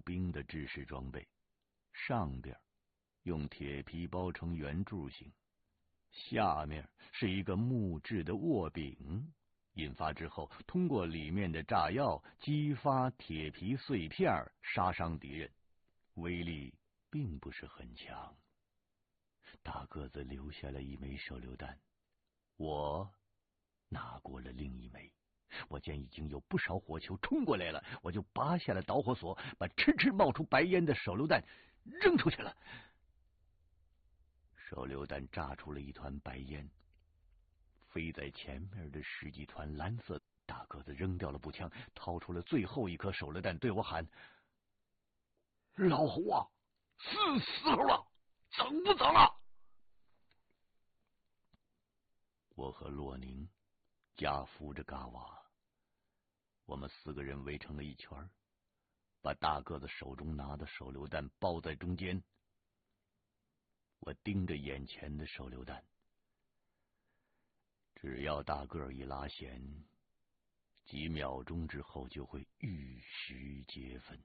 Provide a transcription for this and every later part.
冰的制式装备，上边用铁皮包成圆柱形，下面是一个木质的握柄，引发之后，通过里面的炸药激发铁皮碎片，杀伤敌人，威力并不是很强。大个子留下了一枚手榴弹，我拿过了另一枚。我见已经有不少火球冲过来了，我就拔下了导火索，把哧哧冒出白烟的手榴弹扔出去了。手榴弹炸出了一团白烟，飞在前面的是几团蓝色。大个子扔掉了步枪，掏出了最后一颗手榴弹，对我喊：“老胡啊，是时候了，整不整了？”我和洛宁夹扶着嘎娃，我们4个人围成了一圈，把大个子手中拿的手榴弹包在中间。我盯着眼前的手榴弹，只要大个一拉弦，几秒钟之后就会玉石皆分。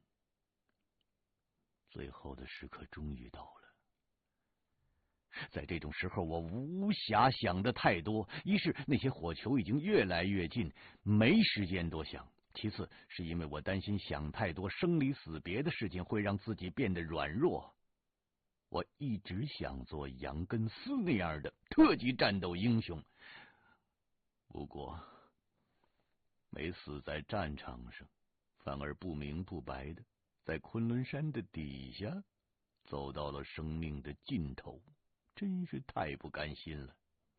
最后的时刻终于到了。在这种时候，我无暇想的太多。一是那些火球已经越来越近，没时间多想；其次是因为我担心想太多生离死别的事情会让自己变得软弱。我一直想做杨根思那样的特级战斗英雄，不过没死在战场上，反而不明不白的在昆仑山的底下走到了生命的尽头，真是太不甘心了。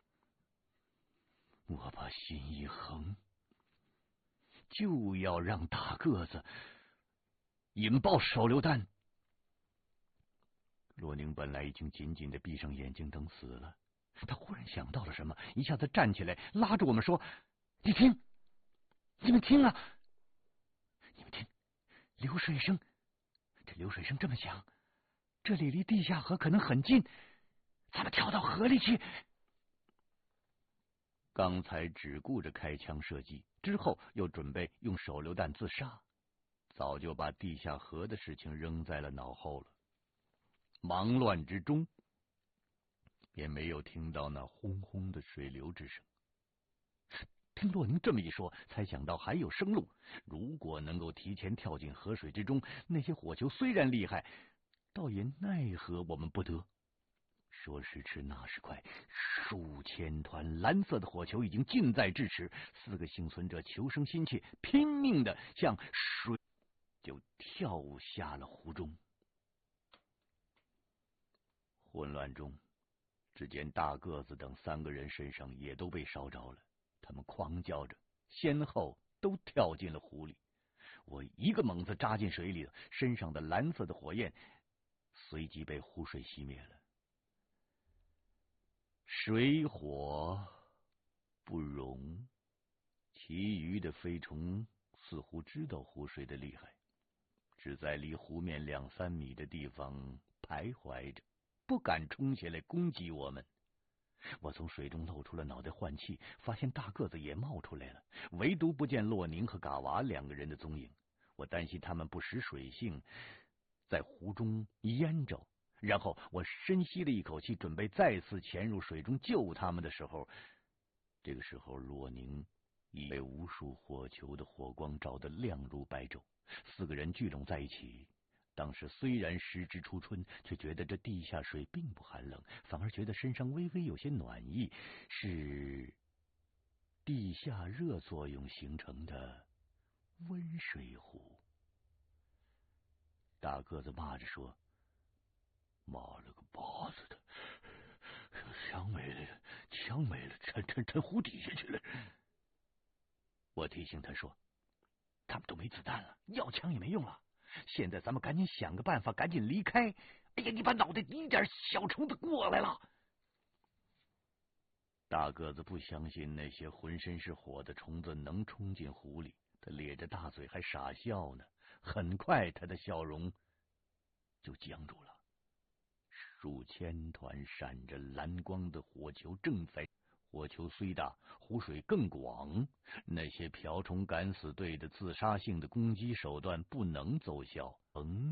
我把心一横，就要让大个子引爆手榴弹。罗宁本来已经紧紧的闭上眼睛等死了，他忽然想到了什么，一下子站起来，拉着我们说：“你听，你们听啊，你们听，流水声，这流水声这么响，这里离地下河可能很近，咱们跳到河里去。”刚才只顾着开枪射击，之后又准备用手榴弹自杀，早就把地下河的事情扔在了脑后了。忙乱之中，也没有听到那轰轰的水流之声。听洛宁这么一说，才想到还有生路。如果能够提前跳进河水之中，那些火球虽然厉害，倒也奈何我们不得。说时迟，那时快，数千团蓝色的火球已经近在咫尺。4个幸存者求生心切，拼命的向水就跳下了湖中。混乱中，只见大个子等3个人身上也都被烧着了，他们狂叫着，先后都跳进了湖里。我一个猛子扎进水里了，身上的蓝色的火焰随即被湖水熄灭了。水火不容，其余的飞虫似乎知道湖水的厉害，只在离湖面2、3米的地方徘徊着，不敢冲下来攻击我们。我从水中露出了脑袋换气，发现大个子也冒出来了，唯独不见洛宁和嘎娃2个人的踪影。我担心他们不识水性，在湖中淹着。然后我深吸了一口气，准备再次潜入水中救他们的时候，这个时候洛宁已被无数火球的火光照得亮如白昼。4个人聚拢在一起，当时虽然时值初春，却觉得这地下水并不寒冷，反而觉得身上微微有些暖意，是地下热作用形成的温水湖。大个子骂着说：“妈了个巴子的，枪没了，枪没了，沉湖底下去了。”我提醒他说：“他们都没子弹了，要枪也没用了。现在咱们赶紧想个办法，赶紧离开。哎呀，你把脑袋低点，小虫子过来了。”大个子不相信那些浑身是火的虫子能冲进湖里，他咧着大嘴还傻笑呢。很快他的笑容就僵住了。数千团闪着蓝光的火球正在，火球虽大，湖水更广，那些瓢虫敢死队的自杀性的攻击手段不能奏效。